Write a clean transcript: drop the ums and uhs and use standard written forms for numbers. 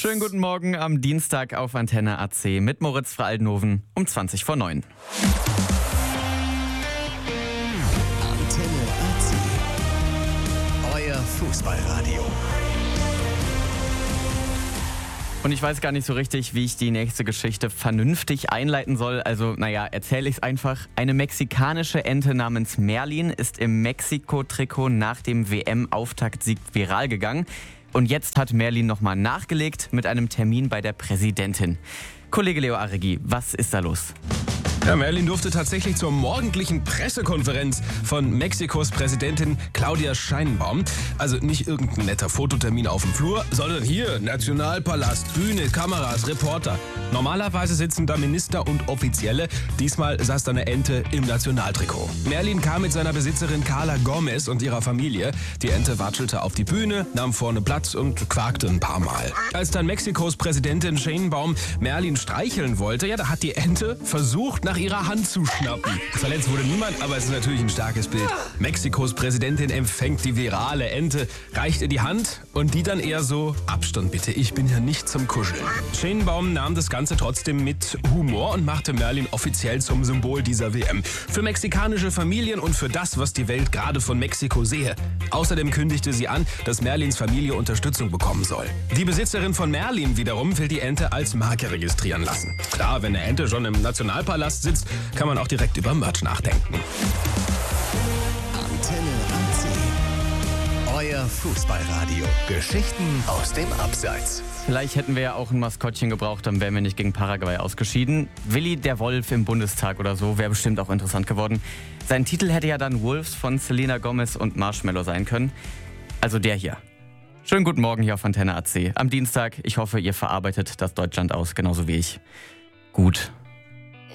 Schönen guten Morgen am Dienstag auf Antenne AC mit Moritz Fraldenhoven um 20:09. Antenne AC. Euer Fußballradio. Und ich weiß gar nicht so richtig, wie ich die nächste Geschichte vernünftig einleiten soll. Also, erzähle ich es einfach. Eine mexikanische Ente namens Merlin ist im Mexiko-Trikot nach dem WM-Auftaktsieg viral gegangen. Und jetzt hat Merlin nochmal nachgelegt mit einem Termin bei der Präsidentin. Kollege Leo Arregi, was ist da los? Ja, Merlin durfte tatsächlich zur morgendlichen Pressekonferenz von Mexikos Präsidentin Claudia Sheinbaum. Also nicht irgendein netter Fototermin auf dem Flur, sondern hier, Nationalpalast, Bühne, Kameras, Reporter. Normalerweise sitzen da Minister und Offizielle. Diesmal saß da eine Ente im Nationaltrikot. Merlin kam mit seiner Besitzerin Carla Gomez und ihrer Familie. Die Ente watschelte auf die Bühne, nahm vorne Platz und quakte ein paar Mal. Als dann Mexikos Präsidentin Sheinbaum Merlin streicheln wollte, da hat die Ente versucht, nach ihrer Hand zu schnappen. Verletzt wurde niemand, aber es ist natürlich ein starkes Bild. Mexikos Präsidentin empfängt die virale Ente, reicht ihr die Hand und die dann eher so: Abstand bitte, ich bin ja nicht zum Kuscheln. Sheinbaum nahm das Ganze trotzdem mit Humor und machte Merlin offiziell zum Symbol dieser WM. Für mexikanische Familien und für das, was die Welt gerade von Mexiko sehe. Außerdem kündigte sie an, dass Merlins Familie Unterstützung bekommen soll. Die Besitzerin von Merlin wiederum will die Ente als Marke registrieren lassen. Klar, wenn eine Ente schon im Nationalpalast sitzt, kann man auch direkt über Merch nachdenken. Antenne AC. Euer Fußballradio. Geschichten aus dem Abseits. Vielleicht hätten wir ja auch ein Maskottchen gebraucht, dann wären wir nicht gegen Paraguay ausgeschieden. Willi der Wolf im Bundestag oder so wäre bestimmt auch interessant geworden. Sein Titel hätte ja dann Wolves von Selena Gomez und Marshmello sein können. Also der hier. Schönen guten Morgen hier auf Antenne AC. Am Dienstag, ich hoffe, ihr verarbeitet das Deutschland aus, genauso wie ich. Gut.